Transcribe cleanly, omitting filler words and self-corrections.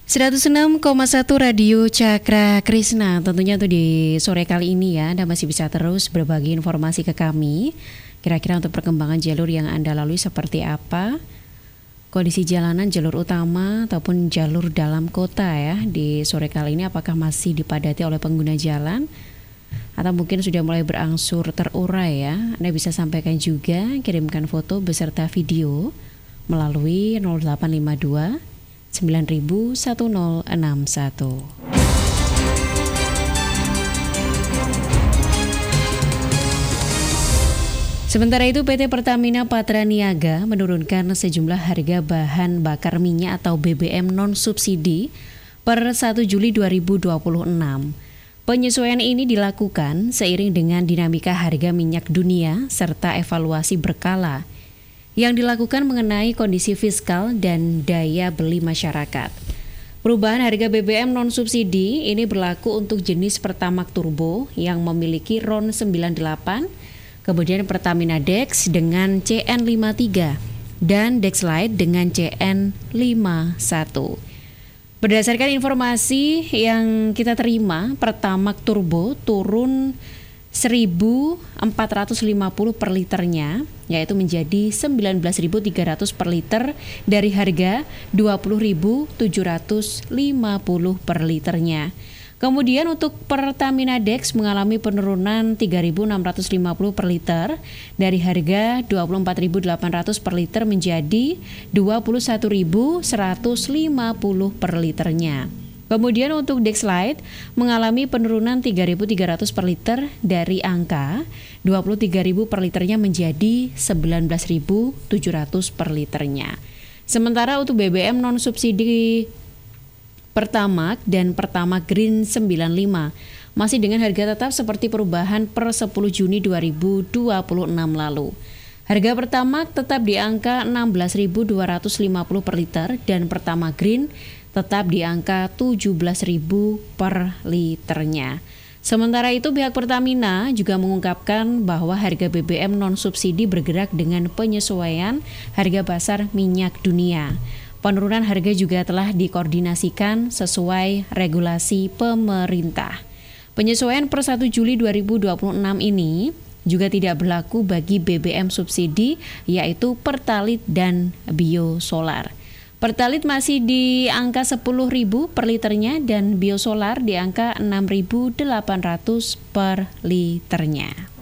106,1 Radio Cakra Krisna. Tentunya tuh di sore kali ini ya, Anda masih bisa terus berbagi informasi ke kami. Kira-kira untuk perkembangan jalur yang Anda lalui seperti apa? Kondisi jalanan, jalur utama ataupun jalur dalam kota ya. Di sore kali ini apakah masih dipadati oleh pengguna jalan? Atau mungkin sudah mulai berangsur terurai ya? Anda bisa sampaikan juga, kirimkan foto beserta video melalui 0852 901061. Sementara itu PT Pertamina Patraniaga menurunkan sejumlah harga bahan bakar minyak atau BBM non-subsidi per 1 Juli 2026. Penyesuaian ini dilakukan seiring dengan dinamika harga minyak dunia serta evaluasi berkala yang dilakukan mengenai kondisi fiskal dan daya beli masyarakat. Perubahan harga BBM non-subsidi ini berlaku untuk jenis Pertamax Turbo yang memiliki RON 98, kemudian Pertamina Dex dengan CN53, dan Dex Lite dengan CN51. Berdasarkan informasi yang kita terima, Pertamax Turbo turun 1.450 per liternya, yaitu menjadi 19.300 per liter dari harga 20.750 per liternya. Kemudian untuk Pertamina Dex mengalami penurunan 3.650 per liter dari harga 24.800 per liter menjadi 21.150 per liternya. Kemudian untuk Dex Lite mengalami penurunan 3.300 per liter dari angka 23.000 per liternya menjadi 19.700 per liternya. Sementara untuk BBM non-subsidi Pertamax dan Pertamax Green 95 masih dengan harga tetap seperti perubahan per 10 Juni 2026 lalu. Harga Pertamax tetap di angka 16.250 per liter dan Pertamax Green tetap di angka 17.000 per liternya. Sementara itu pihak Pertamina juga mengungkapkan bahwa harga BBM non-subsidi bergerak dengan penyesuaian harga pasar minyak dunia. Penurunan harga juga telah dikoordinasikan sesuai regulasi pemerintah. Penyesuaian per 1 Juli 2026 ini juga tidak berlaku bagi BBM subsidi yaitu Pertalite dan Biosolar. Pertalite masih di angka 10.000 per liternya dan Biosolar di angka 6.800 per liternya.